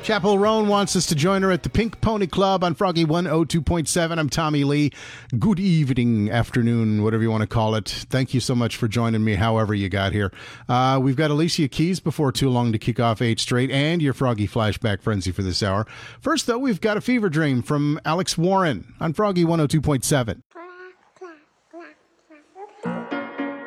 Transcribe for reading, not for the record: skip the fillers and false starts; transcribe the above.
Chapel Roan wants us to join her at the Pink Pony Club on Froggy 102.7. I'm Tommy Lee. Good evening, afternoon, whatever you want to call it. Thank you so much for joining me, however you got here. We've got Alicia Keys before too long to kick off 8 Straight and your Froggy Flashback Frenzy for this hour. First, though, we've got a fever dream from Alex Warren on Froggy 102.7.